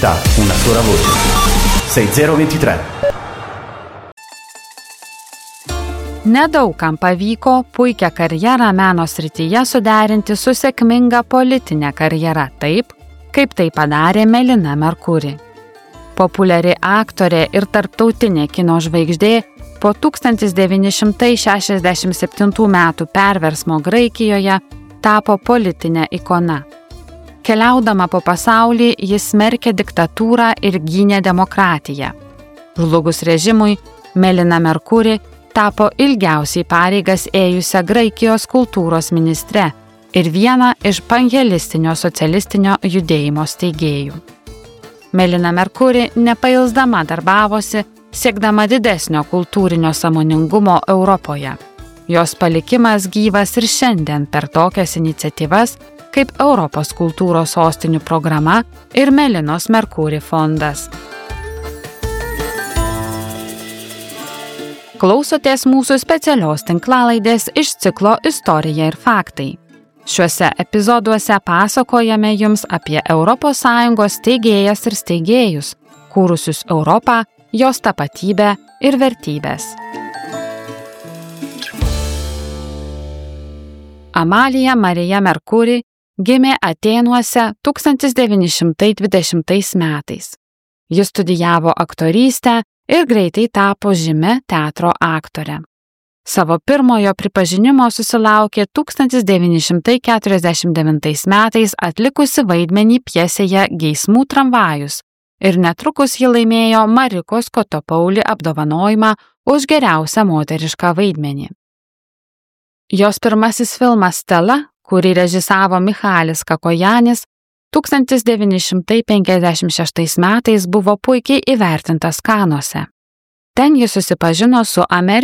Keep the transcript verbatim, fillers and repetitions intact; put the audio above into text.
Una sola voce. sei zero due tre. Nedaug kam pavyko puikią karjerą meno srityje suderinti su sėkminga politinė karjera taip, kaip tai padarė Melina Mercuri. Populiari aktorė ir tarptautinė kino žvaigždė po tūkstantis devyni šimtai šešiasdešimt septintų metų perversmo Graikijoje tapo politinė ikona. Keliaudama po pasaulį, jis smerkė diktatūrą ir gynė demokratiją. Žlugus režimui, Melina Mercuri tapo ilgiausiai pareigas ėjusią Graikijos kultūros ministre ir viena iš panhelistinio socialistinio judėjimo steigėjų. Melina Mercuri nepailsdama darbavosi, siekdama didesnio kultūrinio sąmoningumo Europoje. Jos palikimas gyvas ir šiandien per tokias iniciatyvas kaip Europos kultūros sostinių programa ir Melinos Mercuri fondas. Klausotės mūsų specialios tinklalaidės iš ciklo Istorija ir faktai. Šiuose epizoduose pasakojame jums apie Europos Sąjungos steigėjas ir steigėjus, kūrusius Europą, jos tapatybę ir vertybės. Amalija Marija Mercuri gimė Atėnuose tūkstantis devyni šimtai dvidešimtais metais. Ji studijavo aktorystę ir greitai tapo žymia teatro aktore. Savo pirmojo pripažinimo susilaukė tūkstantis devyni šimtai keturiasdešimt devintais metais atlikusi vaidmenį pjesėje Geismų tramvajus ir netrukus ji laimėjo Marikos Kotopauli apdovanojimą už geriausią moterišką vaidmenį. Jos pirmasis filmas Stela, kurį režisavo Michalis Kakojanis, tūkstantis devyni šimtai penkiasdešimt šeštais metais buvo puikiai įvertintas Kanuose. Ten ji susipažino su Amerikos